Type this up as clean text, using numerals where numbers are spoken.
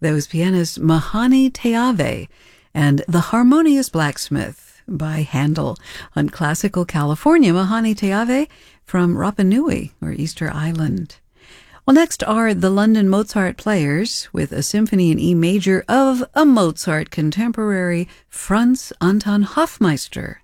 That was pianist Mahani Teave and The Harmonious Blacksmith by Handel. On Classical California, Mahani Teave from Rapa Nui, or Easter Island. Well, next are the London Mozart Players with a symphony in E major of a Mozart contemporary, Franz Anton Hofmeister.